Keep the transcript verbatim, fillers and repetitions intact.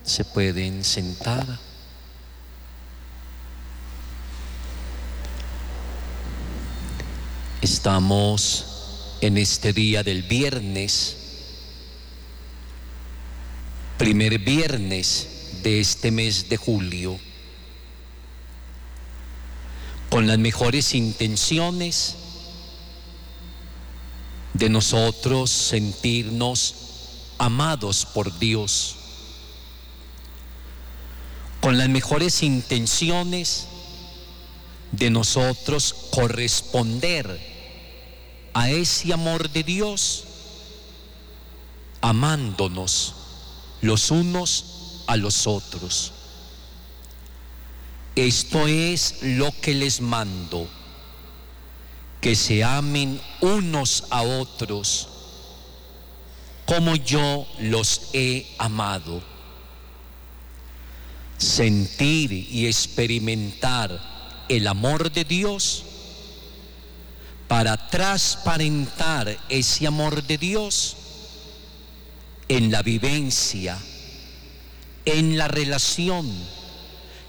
Se pueden sentar. Estamos en este día del viernes, primer viernes de este mes de julio, con las mejores intenciones de nosotros sentirnos amados por Dios, con las mejores intenciones de nosotros corresponder a ese amor de Dios, amándonos los unos a los otros. Esto es lo que les mando, que se amen unos a otros como yo los he amado. Sentir y experimentar el amor de Dios para transparentar ese amor de Dios en la vivencia, en la relación